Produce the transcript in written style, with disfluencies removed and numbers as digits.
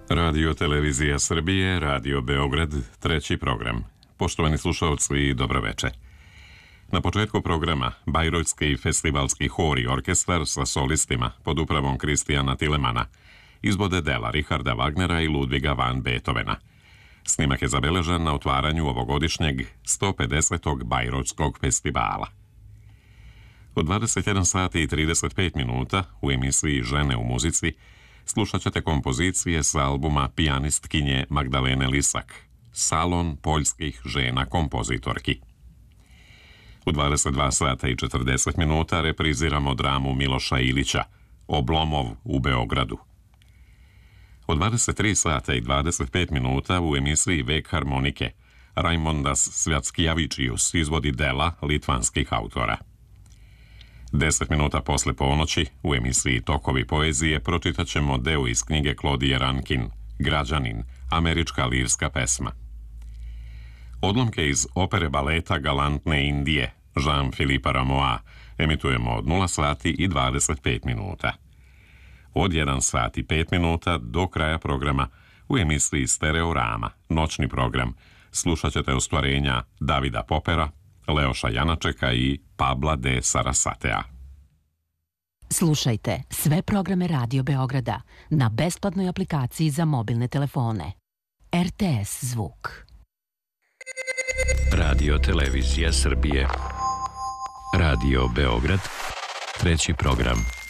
Radio Televizija Srbije, Radio Beograd, treći program. Poštovani slušalci, dobroveče. Na početku programa Bajrojski festivalski hor i orkestar sa solistima pod upravom Kristijana Tilemana izvode dela Richarda Wagnera i Ludviga van Beethovena. Snimak je zabeležen na otvaranju ovogodišnjeg 150. Bajrojskog festivala. Od 21 sati i 35 minuta u emisiji Žene u muzici slušat ćete kompozicije sa albuma pijanistkinje Magdalene Lisak, Salon poljskih žena kompozitorki. U 22 sata i 40 minuta repriziramo dramu Miloša Ilića, Oblomov u Beogradu. Od 23 sata i 25 minuta u emisiji Vek harmonike Raimondas Svjatskijavičius izvodi dela litvanskih autora. 10 minuta posle ponoći u emisiji Tokovi poezije pročitat ćemo deo iz knjige Klodije Rankin, Građanin, američka lirska pesma. Odlomke iz opere baleta Galantne Indije, Jean-Philippe Rameau, emitujemo od 0 sati i 25 minuta. Od 1 sat i 5 minuta do kraja programa u emisiji Stereorama, noćni program, slušat ćete ostvarenja Davida Popera, Leoša Janačeka i Pabla de Sarasatea. Slušajte sve programe Radio Beograda na besplatnoj aplikaciji za mobilne telefone. RTS zvuk. Radio Televizija Srbije. Radio Beograd, treći program.